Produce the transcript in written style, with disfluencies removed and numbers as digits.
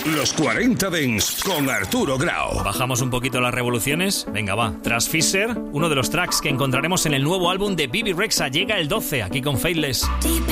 Los 40 Dents con Arturo Grau. ¿Bajamos un poquito las revoluciones? Venga, va. Tras Fisher, uno de los tracks que encontraremos en el nuevo álbum de Bebe Rexha llega el 12, aquí con Faithless.